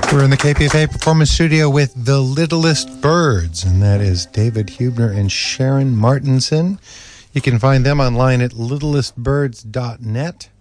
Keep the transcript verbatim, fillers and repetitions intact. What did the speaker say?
We're in the K P F A Performance Studio with The Littlest Birds, and that is David Huebner and Sharon Martinson. You can find them online at littlest birds dot net.